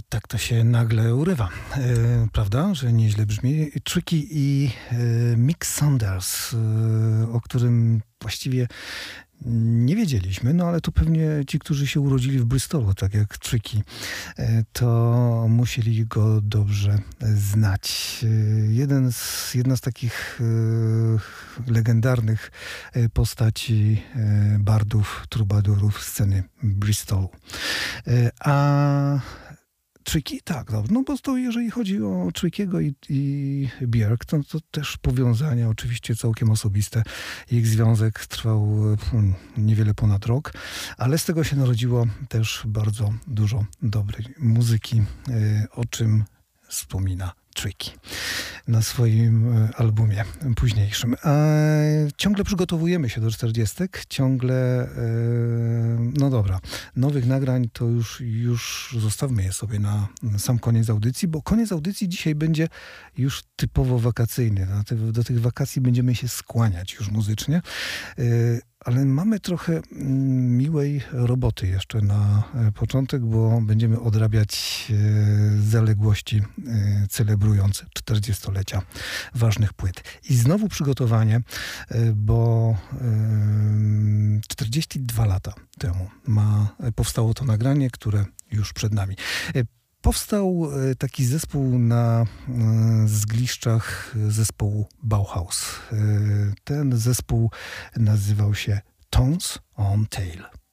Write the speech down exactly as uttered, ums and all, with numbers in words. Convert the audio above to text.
tak to się nagle urywa, e, prawda? Że nieźle brzmi. Tricky i e, Mick Saunders, e, o którym właściwie nie wiedzieliśmy, no ale to pewnie ci, którzy się urodzili w Bristolu, tak jak Tricky, to musieli go dobrze znać. Jeden z, jedna z takich e, legendarnych postaci e, bardów, trubadurów sceny Bristolu. E, a Tricky, tak, no, no bo to jeżeli chodzi o Trickiego i, i Björk, to, to też powiązania oczywiście całkiem osobiste. Ich związek trwał hmm, niewiele ponad rok, ale z tego się narodziło też bardzo dużo dobrej muzyki, y, o czym wspomina Tricky na swoim albumie późniejszym. A ciągle przygotowujemy się do czterdziestek, ciągle, no dobra, nowych nagrań to już, już zostawmy je sobie na sam koniec audycji, bo koniec audycji dzisiaj będzie już typowo wakacyjny. Do tych wakacji będziemy się skłaniać już muzycznie, ale mamy trochę miłej roboty jeszcze na początek, bo będziemy odrabiać zaległości celebrujące czterdziestolecia ważnych płyt. I znowu przygotowanie, bo czterdzieści dwa lata temu ma, powstało to nagranie, które już przed nami. Powstał taki zespół na zgliszczach zespołu Bauhaus. Ten zespół nazywał się Tones on Tail.